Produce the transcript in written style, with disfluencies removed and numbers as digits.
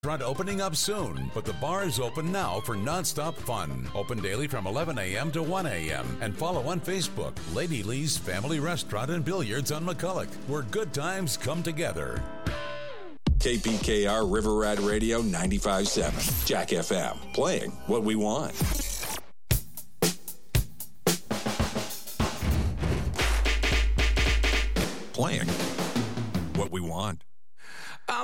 Restaurant opening up soon, but the bar is open now for nonstop fun. Open daily from 11 a.m. to 1 a.m. And follow on Facebook, Lady Lee's Family Restaurant and Billiards on McCulloch, where good times come together. KPKR River Rat Radio 95.7. Jack FM. Playing what we want. Playing what we want.